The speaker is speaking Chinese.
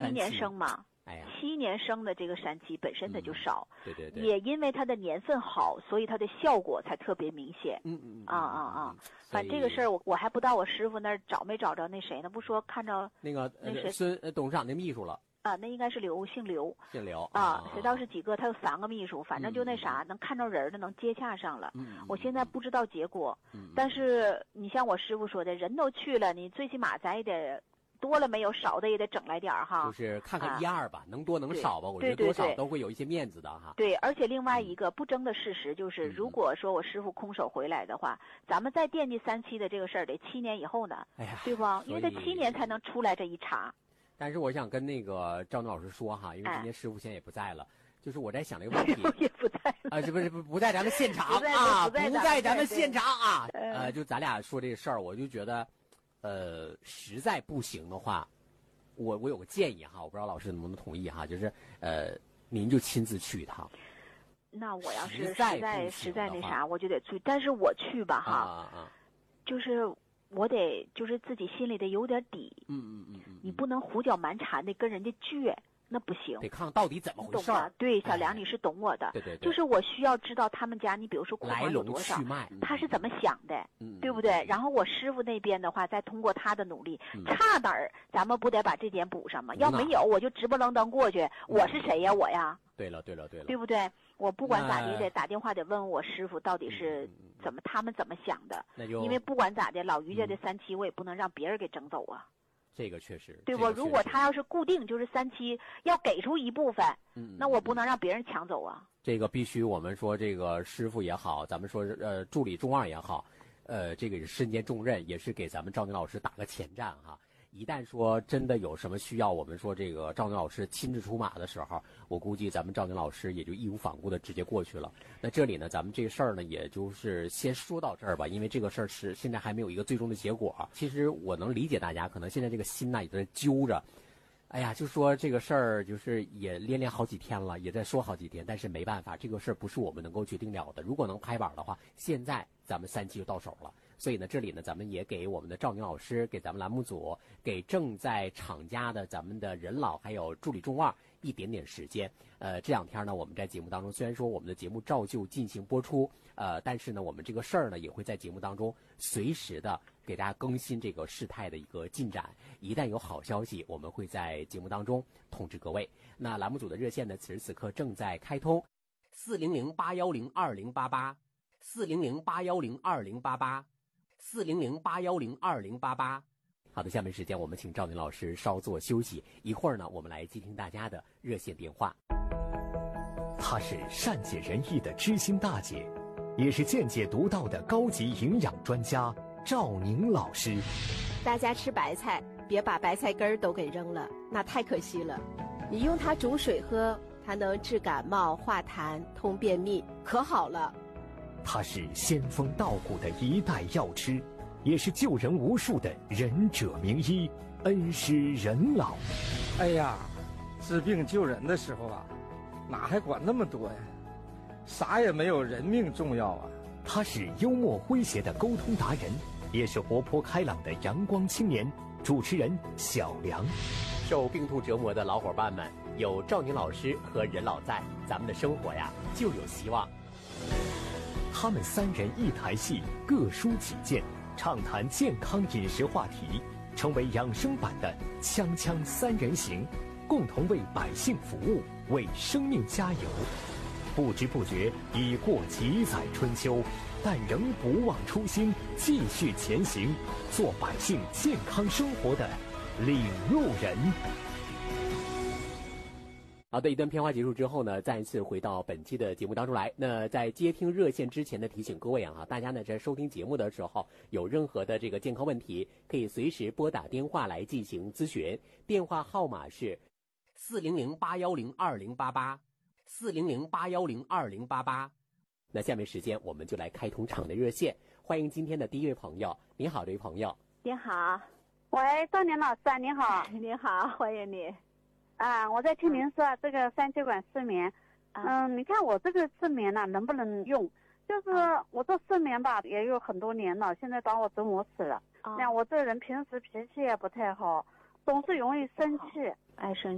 7年生嘛。 哎呀 ，7年生的这个疝气本身它就少， 对对对， 也因为它的年份好，所以它的效果才特别明显。反正这个事儿我还不到我师傅那儿找没找着那谁呢？不说看着那个那谁董事长的秘书了啊，那应该是姓刘啊， 谁道是几个？他有3个秘书，反正就那啥，能看着人的，能接洽上了。我现在不知道结果，但是你像我师傅说的，人都去了，你最起码咱也得。多了没有，少的也得整来点哈。 就是看看1、2吧，能多能少吧，我觉得多少都会有一些面子的哈。 对，而且另外一个不争的事实就是，如果说我师傅空手回来的话，咱们再惦记3期的这个事儿，得7年以后呢，对吧？因为他7年才能出来这一茬。 但是我想跟那个赵老师说哈，因为今天师傅现在也不在了。就是我在想这个问题， 也不在啊，这不在咱们现场啊， 不在咱们现场啊，就咱俩说这个事儿，我就觉得。实在不行的话，我有个建议哈，我不知道老师能不能同意哈，就是您就亲自去一趟。 那我要是实在那啥，我就得去，但是我去吧哈，就是我得就是自己心里得有点底，你不能胡搅蛮缠的跟人家倔。那不行， 得看到底怎么回事。 懂吧？对，小梁，你是懂我的。 对， 就是我需要知道他们家，你比如说库房有多少，他是怎么想的，对不对？然后我师傅那边的话，再通过他的努力，差哪儿咱们不得把这点补上吗？要没有，我就直不愣登过去，我是谁呀？我呀。 对了， 对不对？我不管咋的，得打电话得问我师傅到底是怎么，他们怎么想的。因为不管咋的，老于家的3期我也不能让别人给整走啊。 这个确实， 对不？如果他要是固定就是3期，要给出一部分，那我不能让别人抢走啊。 这个必须我们说这个师傅也好，咱们说助理中2也好，这个是身兼重任，也是给咱们赵宁老师打个前站哈。一旦说真的有什么需要，我们说这个赵宁老师亲自出马的时候，我估计咱们赵宁老师也就义无反顾的直接过去了。那这里呢，咱们这个事儿呢，也就是先说到这儿吧，因为这个事儿是现在还没有一个最终的结果。其实我能理解大家，可能现在这个心呢也在揪着。哎呀，就说这个事儿，就是也连好几天了，也在说好几天，但是没办法，这个事儿不是我们能够决定了的。如果能拍板的话，现在咱们3期就到手了。所以呢，这里呢，咱们也给我们的赵宁老师，给咱们栏目组，给正在厂家的咱们的任老还有助理中2一点点时间。这2天呢，我们在节目当中，虽然说我们的节目照旧进行播出，但是呢，我们这个事儿呢，也会在节目当中随时的给大家更新这个事态的一个进展。一旦有好消息，我们会在节目当中通知各位。那栏目组的热线呢，此时此刻正在开通，400-810-2088，400-810-2088，400-810-2088。好的，下面时间我们请赵宁老师稍作休息，一会儿呢，我们来接听大家的热线电话。 她是善解人意的知心大姐，也是见解独到的高级营养专家赵宁老师。 大家吃白菜，别把白菜根儿都给扔了，那太可惜了。你用它煮水喝，它能治感冒、化痰、通便秘，可好了。 他是仙风道骨的一代药师，也是救人无数的仁者名医，恩师任老。 哎呀，治病救人的时候啊，哪还管那么多呀？啥也没有人命重要啊。 他是幽默诙谐的沟通达人，也是活泼开朗的阳光青年。主持人小梁。 受病痛折磨的老伙伴们，有赵宁老师和任老在，咱们的生活呀就有希望。 他们3人一台戏，各抒己见，畅谈健康饮食话题，成为养生版的锵锵3人行，共同为百姓服务，为生命加油。不知不觉已过几载春秋，但仍不忘初心，继续前行，做百姓健康生活的领路人。 好的，一段片花结束之后呢，再一次回到本期的节目当中来。那在接听热线之前呢，提醒各位啊，大家呢在收听节目的时候，有任何的这个健康问题，可以随时拨打电话来进行咨询。电话号码是400-810-2088，400-810-2088。那下面时间我们就来开通场的热线，欢迎今天的第一位朋友。你好，这位朋友。 您好， 喂，赵宁老师啊，您好。 您好，欢迎你。 我在听您说这个3气管失眠。你看我这个失眠呢，能不能用？就是我这失眠吧，也有很多年了，现在把我折磨死了。那我这人平时脾气也不太好，总是容易生气， 爱生